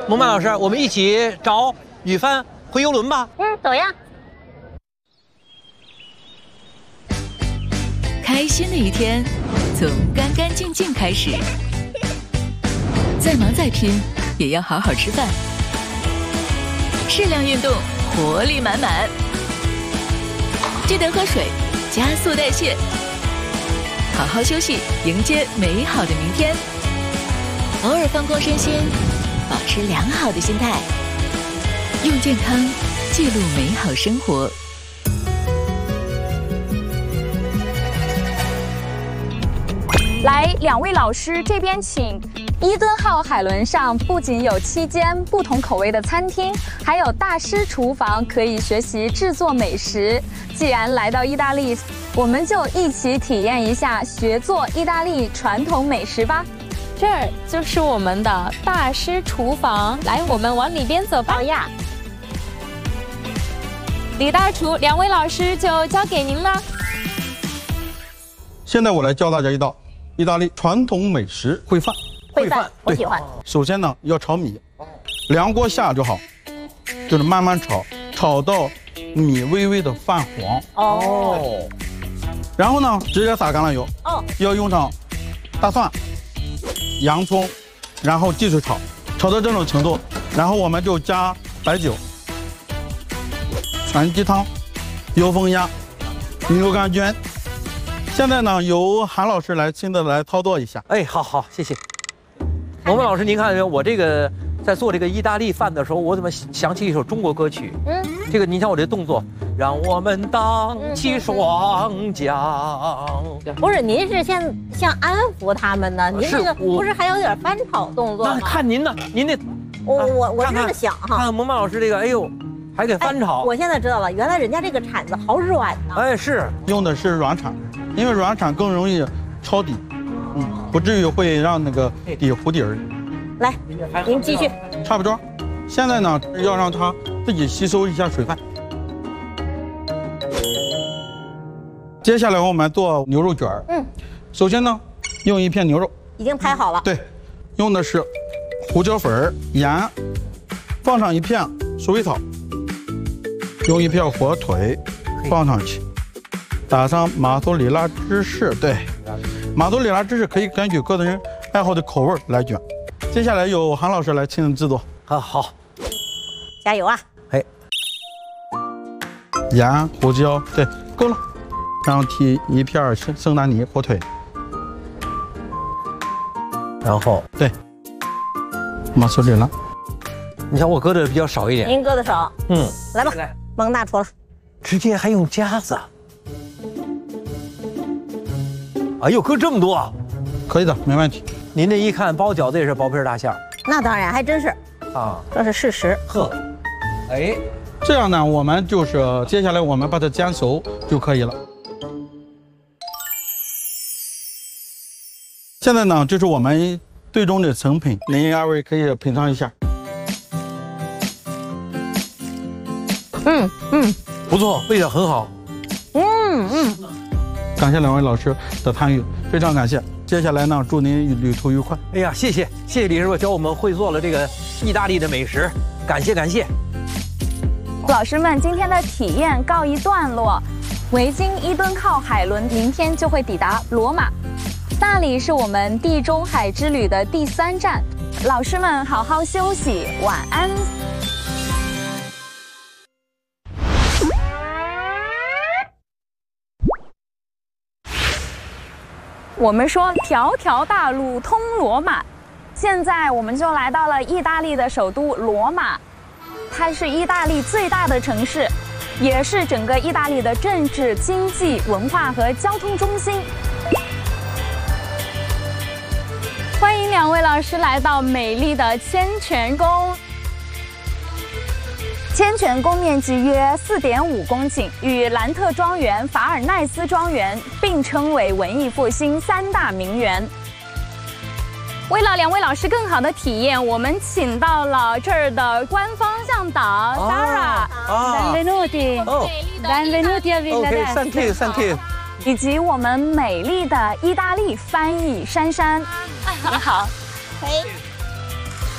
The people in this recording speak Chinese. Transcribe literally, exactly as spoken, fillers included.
蒙曼老师，我们一起找雨帆回游轮吧。 嗯，走呀。 开心的一天，从干干净净开始。再忙再拼，也要好好吃饭。适量运动，活力满满。记得喝水，加速代谢。好好休息，迎接美好的明天。偶尔放空身心，保持良好的心态，用健康记录美好生活。 来，两位老师这边请。伊顿号海轮上不仅有七间不同口味的餐厅，还有大师厨房可以学习制作美食。既然来到意大利，我们就一起体验一下学做意大利传统美食吧。 这儿就是我们的大师厨房，来，我们往里边走吧。 好呀。 李大厨，两位老师就交给您了。 现在我来教大家一道意大利传统美食烩饭。 烩饭，我喜欢。 首先呢，要炒米，凉锅下就好，就是慢慢炒，炒到米微微的泛黄。 哦。 然后呢，直接撒橄榄油。 哦。 要用上大蒜、洋葱，然后继续炒，炒到这种程度，然后我们就加白酒、全鸡汤、油封鸭、牛肝菌。现在呢，由韩老师来亲自来操作一下。 哎，好好，谢谢。蒙曼老师，您看我这个在做这个意大利饭的时候，我怎么想起一首中国歌曲？嗯，这个您看我这动作，让我们荡起双桨。 不是，您是像像安抚他们呢？您这个不是还有点翻炒动作吗？ 那看您呢，您那我我我是这么想哈。 看蒙曼老师这个，哎呦，还给翻炒。 我现在知道了，原来人家这个铲子好软呢。 哎，是用的是软铲，因为软铲更容易抄底。嗯，不至于会让那个底糊底儿。 来，您继续。 差不多。现在呢，要让它自己吸收一下水分。接下来我们做牛肉卷儿。嗯。首先呢，用一片牛肉。 已经拍好了。 对，用的是胡椒粉、盐，放上一片鼠尾草，用一片火腿放上去，打上马苏里拉芝士。对。马苏里拉芝士可以根据个人爱好的口味来卷。接下来由韩老师来亲自制作。 啊，好， 加油啊！ 哎， 盐、胡椒，对，够了。然后提一片圣圣丹尼火腿， 然后对，马苏里拉。 你看我搁的比较少一点， 您搁的少。嗯，来吧， 来蒙大厨了。 直接还用夹子。哎呦，搁这么多啊！ 可以的，没问题。 您这一看包饺子也是薄皮大馅儿， 那当然还真是啊， 这是事实。 呵，哎， 这样呢，我们就是接下来我们把它煎熟就可以了。现在呢，这是我们最终的成品，您二位可以品尝一下。 嗯嗯， 不错，味道很好。 嗯嗯。 感谢两位老师的参与，非常感谢。接下来呢，祝您旅途愉快。 哎呀，谢谢谢谢李师傅教我们会做了这个意大利的美食，感谢感谢。 老师们，今天的体验告一段落。维京伊顿号海轮明天就会抵达罗马，那里是我们地中海之旅的第三站。老师们好好休息，晚安。我们说条条大路通罗马，现在我们就来到了意大利的首都罗马，它是意大利最大的城市，也是整个意大利的政治、经济、文化和交通中心。欢迎两位老师来到美丽的千泉宫。千泉宫面积约四点五公顷，与兰特庄园、法尔奈斯庄园并称为文艺复兴三大名园。为了两位老师更好的体验，我们请到了这儿的官方向导 Sara。Benvenuti。Benvenuti a Villa。OK，thank you，thank you。 以及我们美丽的意大利翻译珊珊。 你好。嘿。